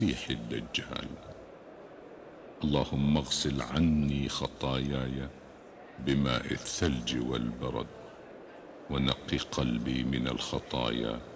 المسيح الدجال. اللهم اغسل عني خطاياي بماء الثلج والبرد، ونقي قلبي من الخطايا